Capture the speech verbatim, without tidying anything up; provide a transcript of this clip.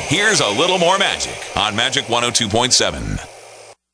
Here's a little more magic on Magic one oh two point seven.